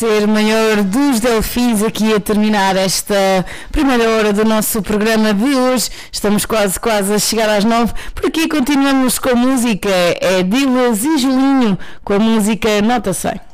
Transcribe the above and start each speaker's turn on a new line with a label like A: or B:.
A: Ser maior dos Delfins aqui a terminar esta primeira hora do nosso programa de hoje. Estamos quase a chegar às 9. Por aqui continuamos com a música, é Dilas e Julinho com a música Nota 100.